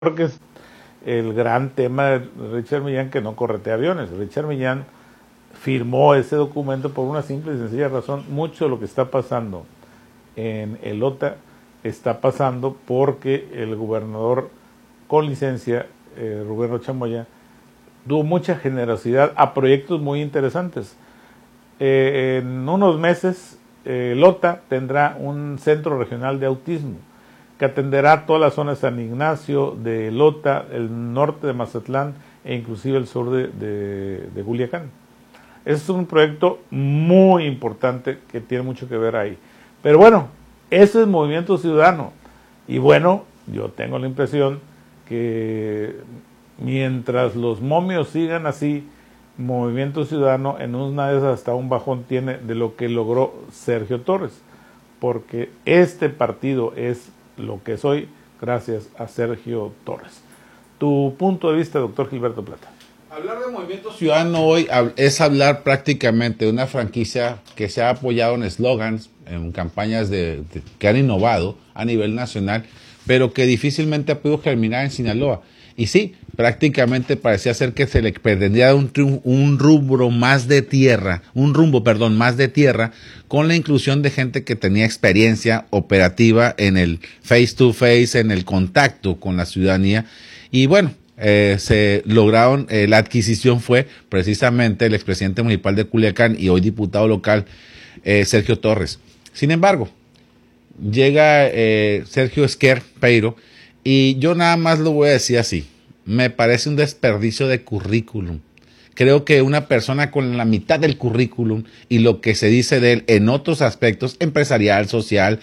que es el gran tema de Richard Millán, que no corretea aviones. Richard Millán firmó ese documento por una simple y sencilla razón. Mucho de lo que está pasando en el OTA está pasando porque el gobernador con licencia, Rubén Rocha Moya, tuvo mucha generosidad a proyectos muy interesantes. En unos meses, el OTA tendrá un centro regional de autismo que atenderá toda la zona de San Ignacio, de Lota, el norte de Mazatlán e inclusive el sur de Culiacán. Es un proyecto muy importante que tiene mucho que ver ahí. Pero bueno, ese es Movimiento Ciudadano. Y bueno, yo tengo la impresión que mientras los momios sigan así, Movimiento Ciudadano en una de esas hasta un bajón tiene de lo que logró Sergio Torres. Porque este partido es lo que soy gracias a Sergio Torres. Tu punto de vista, doctor Gilberto Plata. Hablar de Movimiento Ciudadano hoy es hablar prácticamente de una franquicia que se ha apoyado en eslogans, en campañas que han innovado a nivel nacional, pero que difícilmente ha podido germinar en Sinaloa. Y sí, prácticamente parecía ser que se le pretendía un rumbo más de tierra, con la inclusión de gente que tenía experiencia operativa en el face to face, en el contacto con la ciudadanía. Y bueno, se lograron, la adquisición fue precisamente el expresidente municipal de Culiacán y hoy diputado local, Sergio Torres. Sin embargo, llega Sergio Esquer Peiro, y yo nada más lo voy a decir así, me parece un desperdicio de currículum. Creo que una persona con la mitad del currículum y lo que se dice de él en otros aspectos, empresarial, social,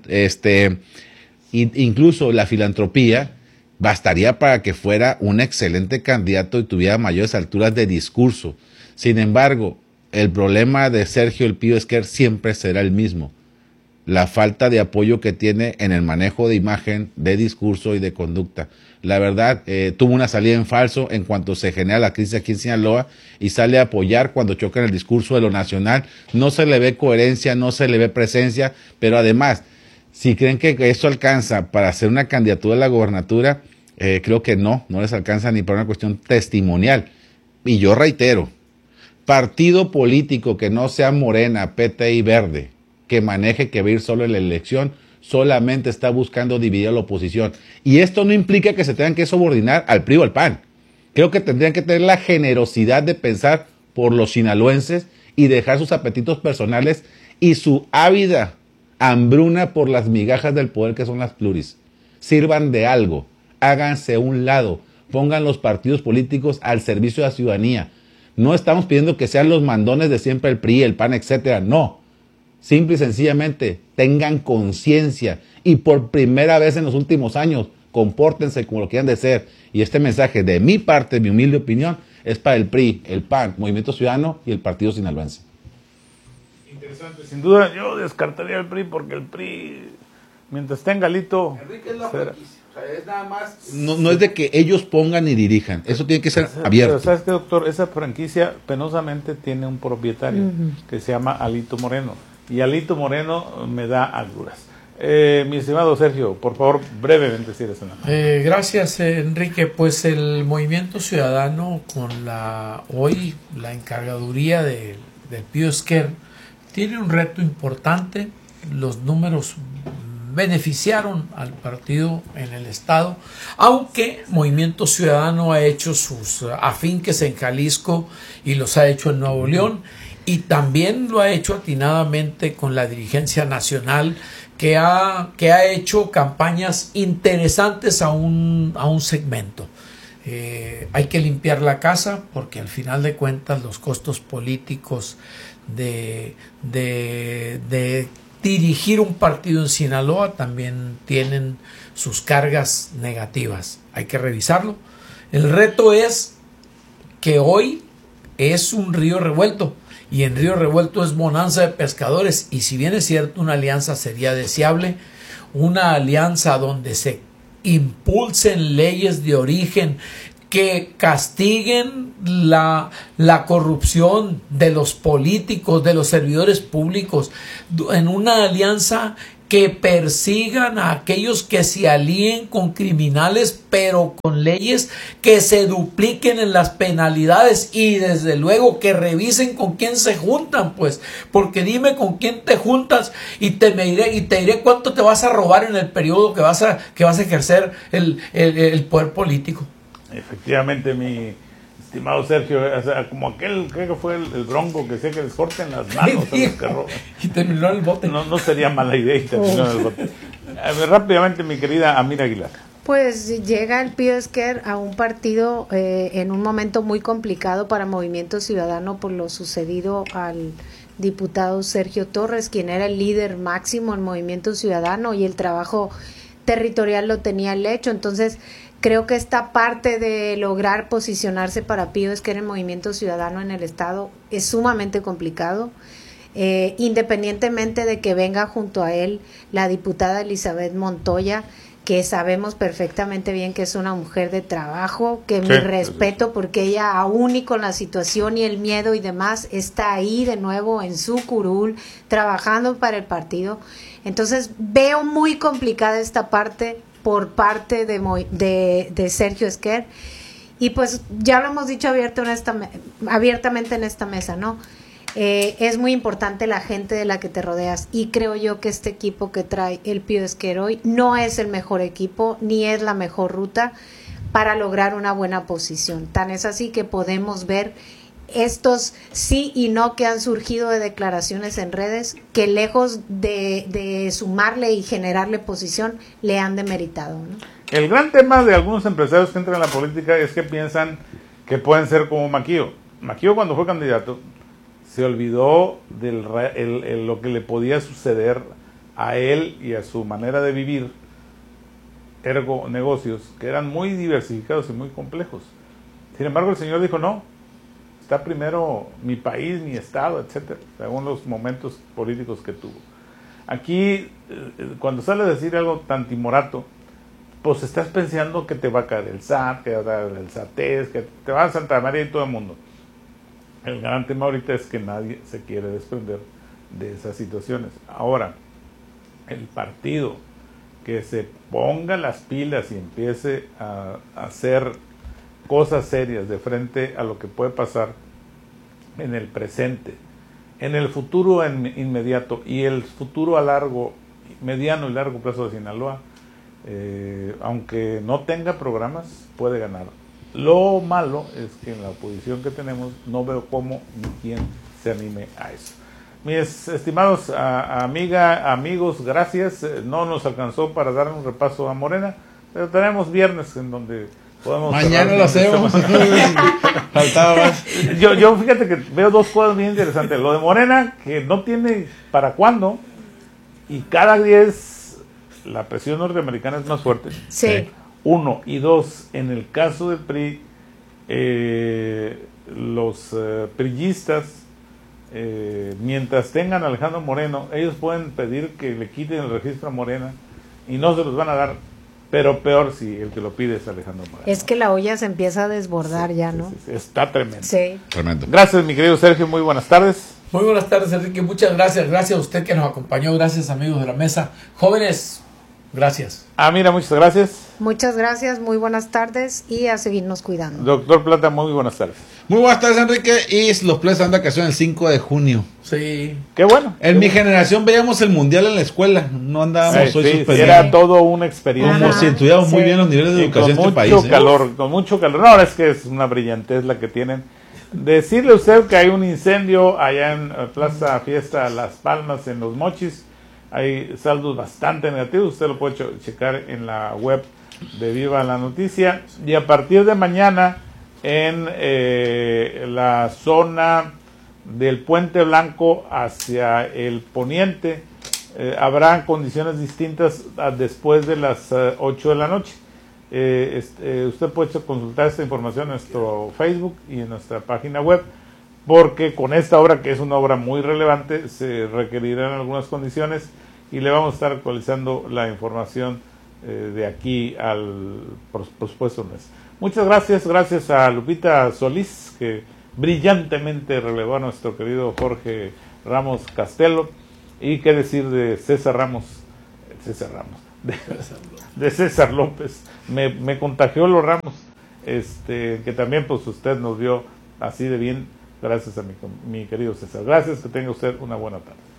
incluso la filantropía, bastaría para que fuera un excelente candidato y tuviera mayores alturas de discurso. Sin embargo, el problema de Sergio El Pío Esquer siempre será el mismo. La falta de apoyo que tiene en el manejo de imagen, de discurso y de conducta. La verdad, tuvo una salida en falso en cuanto se genera la crisis aquí en Sinaloa y sale a apoyar cuando choca en el discurso de lo nacional. No se le ve coherencia, no se le ve presencia, pero además, si creen que eso alcanza para hacer una candidatura a la gobernatura, creo que no les alcanza ni para una cuestión testimonial. Y yo reitero, partido político que no sea Morena, PT y Verde, que maneje que va a ir solo en la elección, solamente está buscando dividir a la oposición. Y esto no implica que se tengan que subordinar al PRI o al PAN. Creo que tendrían que tener la generosidad de pensar por los sinaloenses y dejar sus apetitos personales y su ávida hambruna por las migajas del poder que son las pluris. Sirvan de algo, háganse a un lado, pongan los partidos políticos al servicio de la ciudadanía. No estamos pidiendo que sean los mandones de siempre el PRI, el PAN, etcétera, no. Simple y sencillamente tengan conciencia y por primera vez en los últimos años compórtense como lo quieran de ser. Y este mensaje de mi parte, mi humilde opinión, es para el PRI, el PAN, Movimiento Ciudadano y el Partido Sinaloense. Interesante, sin duda yo descartaría el PRI porque el PRI, mientras tenga Alito... Enrique es la franquicia. O sea, es nada más... No es de que ellos pongan y dirijan, eso tiene que ser abierto. Pero ¿sabes qué, doctor? Esa franquicia penosamente tiene un propietario que se llama Alito Moreno. Y Alito Moreno me da agruras. Mi estimado Sergio, por favor, brevemente, si eres una. Gracias, Enrique. Pues el Movimiento Ciudadano, con hoy la encargaduría del Pío Esquer, tiene un reto importante. Los números beneficiaron al partido en el estado, aunque Movimiento Ciudadano ha hecho sus afinques en Jalisco y los ha hecho en Nuevo León. Y también lo ha hecho atinadamente con la dirigencia nacional que ha hecho campañas interesantes a un segmento. Hay que limpiar la casa porque al final de cuentas los costos políticos de dirigir un partido en Sinaloa también tienen sus cargas negativas. Hay que revisarlo. El reto es que hoy es un río revuelto. Y en Río Revuelto es bonanza de pescadores, y si bien es cierto, una alianza sería deseable, una alianza donde se impulsen leyes de origen que castiguen la corrupción de los políticos, de los servidores públicos, en una alianza que persigan a aquellos que se alíen con criminales, pero con leyes que se dupliquen en las penalidades, y desde luego que revisen con quién se juntan, pues, porque dime con quién te juntas y te diré cuánto te vas a robar en el periodo que vas a ejercer el poder político. Efectivamente, mi estimado Sergio, o sea, como aquel, creo que fue el Bronco que decía que les corten las manos a los que roban. Y terminó en el bote. No sería mala idea y terminó en el bote. A ver, rápidamente, mi querida Amira Aguilar. Pues llega el Pío Esquer a un partido en un momento muy complicado para Movimiento Ciudadano por lo sucedido al diputado Sergio Torres, quien era el líder máximo en Movimiento Ciudadano, y el trabajo territorial lo tenía él hecho. Entonces creo que esta parte de lograr posicionarse para Pío Esquer en Movimiento Ciudadano en el estado es sumamente complicado, independientemente de que venga junto a él la diputada Elizabeth Montoya, que sabemos perfectamente bien que es una mujer de trabajo, que mi respeto, porque ella, aún y con la situación y el miedo y demás, está ahí de nuevo en su curul, trabajando para el partido. Entonces veo muy complicada esta parte por parte de Sergio Esquer, y pues ya lo hemos dicho abiertamente en esta mesa, ¿no? Es muy importante la gente de la que te rodeas, y creo yo que este equipo que trae el Pío Esquer hoy no es el mejor equipo ni es la mejor ruta para lograr una buena posición. Tan es así que podemos ver estos sí y no que han surgido de declaraciones en redes, que lejos de sumarle y generarle posición, le han demeritado, ¿no? El gran tema de algunos empresarios que entran en la política es que piensan que pueden ser como Maquillo. Maquillo, cuando fue candidato, se olvidó de lo que le podía suceder a él y a su manera de vivir, ergo negocios, que eran muy diversificados y muy complejos. Sin embargo, el señor dijo, no, está primero mi país, mi estado, etcétera, según los momentos políticos que tuvo. Aquí, cuando sale a decir algo tan timorato, pues estás pensando que te va a caer el SAT, que va a caer el SATES, que te va a Santa María y todo el mundo. El gran tema ahorita es que nadie se quiere desprender de esas situaciones. Ahora, el partido que se ponga las pilas y empiece a hacer cosas serias de frente a lo que puede pasar en el presente, en el futuro inmediato y el futuro a mediano y largo plazo de Sinaloa, aunque no tenga programas, puede ganar. Lo malo es que en la oposición que tenemos no veo cómo ni quién se anime a eso. Mis estimados amigos, gracias. No nos alcanzó para dar un repaso a Morena, pero tenemos viernes en donde podemos... Mañana lo hacemos. Faltaba más. Yo fíjate que veo dos cosas bien interesantes. Lo de Morena, que no tiene para cuándo, y cada día la presión norteamericana es más fuerte. Sí. Uno, y dos, en el caso del PRI, los priistas, mientras tengan a Alejandro Moreno, ellos pueden pedir que le quiten el registro a Morena y no se los van a dar, pero peor si el que lo pide es Alejandro Moreno. Es que la olla se empieza a desbordar ya, ¿no? Sí, está tremendo. Sí. Tremendo. Gracias, mi querido Sergio, muy buenas tardes. Muy buenas tardes, Enrique, muchas gracias. Gracias a usted que nos acompañó, gracias amigos de la mesa. Jóvenes, gracias. Mira, muchas gracias. Muchas gracias, muy buenas tardes y a seguirnos cuidando. Doctor Plata, muy buenas tardes. Muy buenas tardes, Enrique. Y los planes de vacaciones el 5 de junio. Sí. Qué bueno. En mi generación veíamos el mundial en la escuela. No andábamos hoy suspendidos. Era todo una experiencia. Como si estuviéramos muy bien los niveles de educación en este país. Con mucho calor. No, es que es una brillantez la que tienen. Decirle a usted que hay un incendio allá en Plaza Fiesta Las Palmas, en Los Mochis. Hay saldos bastante negativos. Usted lo puede checar en la web de Viva la Noticia. Y a partir de mañana, en la zona del Puente Blanco hacia el poniente, habrá condiciones distintas después de las 8 de la noche. Usted puede consultar esta información en nuestro Facebook y en nuestra página web, porque con esta obra, que es una obra muy relevante, se requerirán algunas condiciones y le vamos a estar actualizando la información de aquí al, por supuesto, mes. Muchas gracias a Lupita Solís, que brillantemente relevó a nuestro querido Jorge Ramos Castelo, y qué decir de César Ramos, César Ramos, de César López. Me contagió los Ramos, que también pues usted nos vio así de bien, gracias a mi querido César. Gracias, que tenga usted una buena tarde.